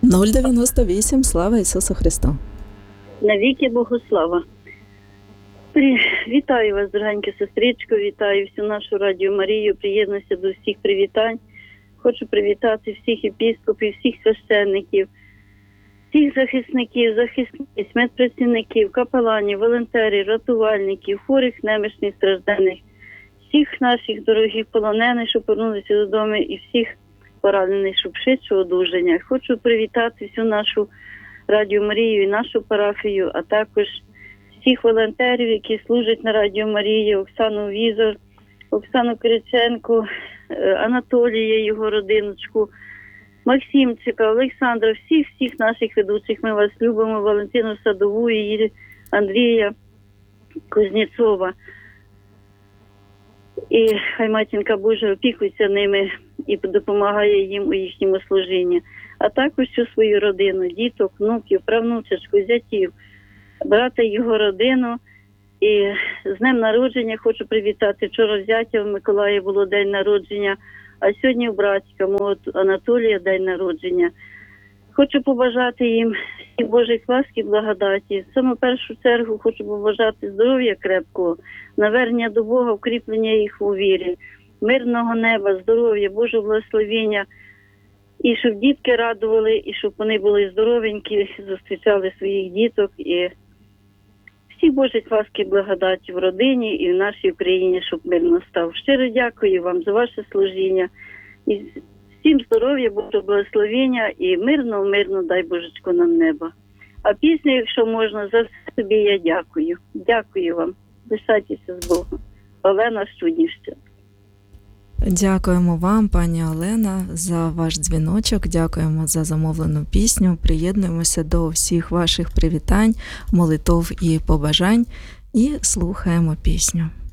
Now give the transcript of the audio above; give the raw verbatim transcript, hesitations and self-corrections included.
нуль дев'яносто вісім. Слава Ісусу Христу! Навіки Богослава! При... Вітаю вас, дорогенька сестричко, вітаю всю нашу Радіо Марію, приєднуюся до всіх привітань. Хочу привітати всіх епіскопів, всіх священників, всіх захисників, захисниць, медпрацівників, капеланів, волонтерів, рятувальників, хворих, немічних, страждених, всіх наших дорогих полонених, що повернулися додому, і всіх поранених, щоб швидшого одужання. Хочу привітати всю нашу Радіо Марію і нашу парафію, а також всіх волонтерів, які служать на Радіо Марія, Оксану Візор, Оксану Кириченко, Анатолія, його родиночку, Максимчика, Олександра, всіх-всіх наших ведучих. Ми вас любимо, Валентину Садову і Андрія Кузнєцова. І хай Матінка Божа опікується ними і допомагає їм у їхньому служінні. А також всю свою родину, діток, внуків, правнучечку, зятів, брата і його родину. І з днем народження хочу привітати. Вчора зятя в Миколаї було день народження, а сьогодні у братика мого Анатолія день народження. Хочу побажати їм всіх Божих ласк і благодаті. В саму першу чергу хочу побажати здоров'я крепкого, навернення до Бога, укріплення їх у вірі, мирного неба, здоров'я, Божого благословення. І щоб дітки радували, і щоб вони були здоровенькі, зустрічали своїх діток. І всіх Божих ласки і благодаті в родині і в нашій Україні, щоб мир настав. Щиро дякую вам за ваше служіння. І всім здоров'я, Божого благословення і мирно, мирно дай Божечко нам неба. А пісню, якщо можна, за все собі я дякую. Дякую вам. Лишайтеся з Богом. Олена Студнівщина. Дякуємо вам, пані Олена, за ваш дзвіночок, дякуємо за замовлену пісню, приєднуємося до всіх ваших привітань, молитов і побажань і слухаємо пісню.